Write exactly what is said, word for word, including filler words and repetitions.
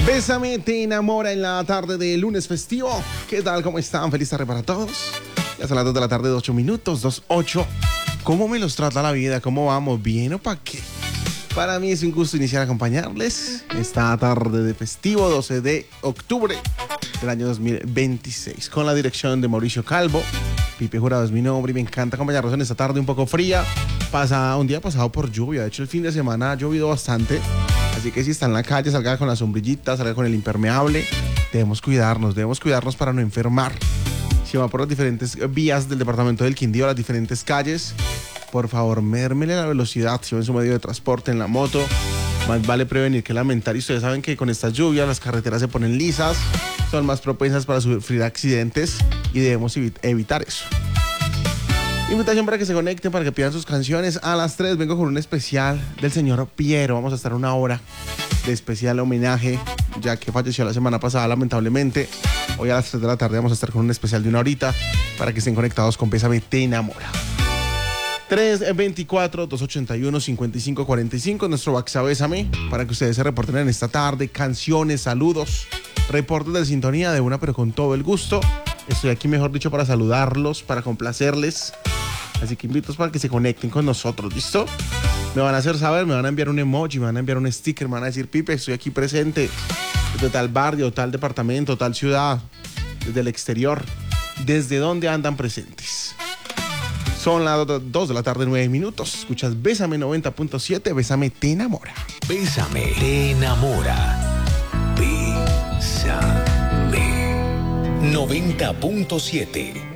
Bésame, te enamora en la tarde de lunes festivo. ¿Qué tal? ¿Cómo están? Feliz tarde para todos. Ya son las dos de la tarde, ocho minutos, dos ocho. ¿Cómo me los trata la vida? ¿Cómo vamos? ¿Bien o para qué? Para mí es un gusto iniciar a acompañarles esta tarde de festivo, doce de octubre del año dos mil veintiséis. Con la dirección de Mauricio Calvo. Pipe Jurado es mi nombre y me encanta acompañarlos en esta tarde un poco fría. Pasa un día pasado por lluvia. De hecho, el fin de semana ha llovido bastante. Así que si está en la calle, salga con la sombrillita, salga con el impermeable. Debemos cuidarnos, debemos cuidarnos para no enfermar. Si va por las diferentes vías del departamento del Quindío, las diferentes calles, por favor, mérmele la velocidad. Si va en su medio de transporte, en la moto, más vale prevenir que lamentar. Y ustedes saben que con estas lluvias las carreteras se ponen lisas, son más propensas para sufrir accidentes y debemos evi- evitar eso. Invitación para que se conecten, para que pidan sus canciones. A las tres vengo con un especial del señor Piero. Vamos a estar una hora de especial homenaje, ya que falleció la semana pasada, lamentablemente. Hoy a las tres de la tarde vamos a estar con un especial de una horita para que estén conectados con Bésame, te enamora. tres veinticuatro, dos ochenta y uno, cincuenta y cinco cuarenta y cinco, nuestro WhatsApp Bésame, para que ustedes se reporten en esta tarde. Canciones, saludos, reportes de sintonía de una, pero con todo el gusto. Estoy aquí, mejor dicho, para saludarlos, para complacerles. Así que invito para que se conecten con nosotros, ¿listo? Me van a hacer saber, me van a enviar un emoji, me van a enviar un sticker, me van a decir: Pipe, estoy aquí presente, desde tal barrio, tal departamento, tal ciudad, desde el exterior. ¿Desde dónde andan presentes? Son las dos de la tarde, nueve minutos. Escuchas Bésame noventa punto siete, Bésame, te enamora. Bésame, te enamora. Bésame noventa punto siete.